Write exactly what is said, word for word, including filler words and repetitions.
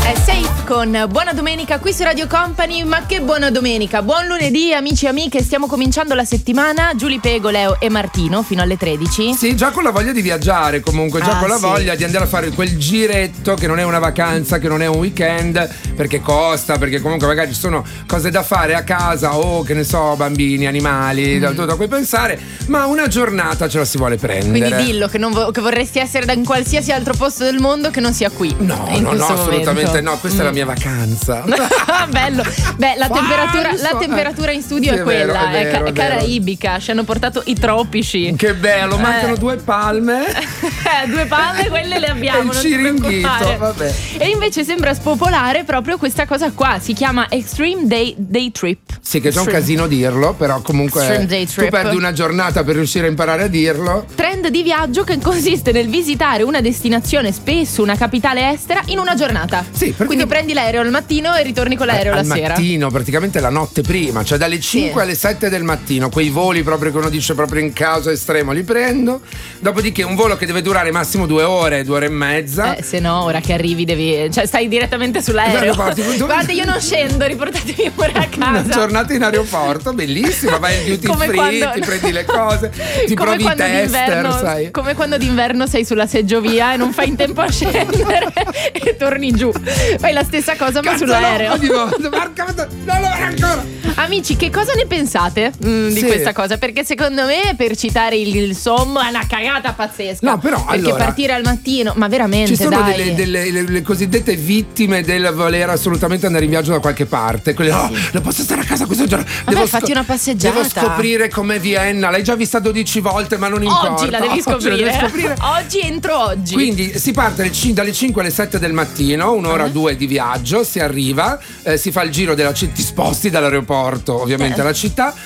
È Safe con Buona Domenica qui su Radio Company. Ma che buona domenica, buon lunedì amici e amiche. Stiamo cominciando la settimana. Giulia Pego, Leo e Martino fino alle tredici. Sì, già con la voglia di viaggiare comunque, già ah, con la sì. voglia di andare a fare quel giretto che non è una vacanza, che non è un weekend, perché costa, perché comunque magari ci sono cose da fare a casa o che ne so, bambini, animali, mm. da tutto a cui pensare, ma una giornata ce la si vuole prendere. Quindi dillo che, non vo- che vorresti essere da in qualsiasi altro posto del mondo che non sia qui. No, no, no, assolutamente no, questa mm. è la mia vacanza. Bello. Beh, la temperatura, la temperatura in studio sì, è quella, è, vero, è, vero, è, ca- è caraibica, ci hanno portato i tropici. Che bello, mancano eh. due palme. Due palme, quelle le abbiamo. E il ciringhito, vabbè. E invece sembra spopolare proprio questa cosa qua, si chiama Extreme Day, Day Trip. Sì, che c'è un casino dirlo, però comunque Extreme Day Trip. Tu perdi una giornata per riuscire a imparare a dirlo. Trend di viaggio che consiste nel visitare una destinazione, spesso una capitale estera, in una giornata. Sì, quindi prendi l'aereo al mattino e ritorni con l'aereo al la sera. Al mattino, praticamente la notte prima, cioè dalle cinque sì. alle sette del mattino, quei voli proprio che uno dice proprio in caso estremo li prendo. Dopodiché un volo che deve durare massimo due ore, due ore e mezza. Eh, se no, ora che arrivi devi, cioè stai direttamente sull'aereo. Guarda, io non scendo, riportatemi pure a casa. Una giornata in aeroporto, bellissima, vai in duty come free, quando... ti prendi le cose, ti come provi i tester, sai. Come quando d'inverno sei sulla seggiovia e non fai in tempo a scendere e torni giù. Fai la stessa cosa ma Cazzo sull'aereo. No, dico, marca, non lo ancora. Amici, che cosa ne pensate mm, di sì. questa cosa? Perché secondo me, per citare il, il sommo, è una cagata pazzesca. No, però perché allora, partire al mattino, ma veramente, ci sono dai. delle, delle le, le cosiddette vittime del voler assolutamente andare in viaggio da qualche parte. Quelle, oh, non posso stare a casa questo giorno. Vabbè, devo fatti sco- una passeggiata. Devo scoprire com'è Vienna. L'hai già vista dodici volte, ma non importa. Oggi la devi scoprire. Oggi, la devi scoprire. Oggi entro oggi. Quindi si parte dalle cinque alle sette del mattino, un'ora o uh-huh. due di viaggio, si arriva, eh, si fa il giro della città, ti sposti dall'aeroporto ovviamente eh. alla città,